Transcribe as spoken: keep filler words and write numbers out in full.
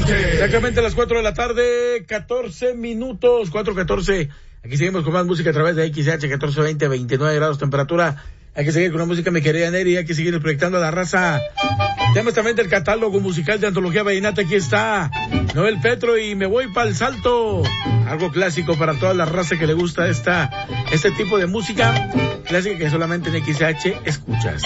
Norte. Exactamente a las cuatro de la tarde, catorce minutos, cuatro catorce. Aquí seguimos con más música a través de X H catorce veinte, veintinueve grados temperatura. Hay que seguir con la música, mi querida Neri, hay que seguir proyectando a la raza. Tenemos también el catálogo musical de Antología Vallenata, aquí está Noel Petro y Me Voy Pa'l Salto. Algo clásico para toda la raza que le gusta esta, este tipo de música clásica que solamente en X H escuchas.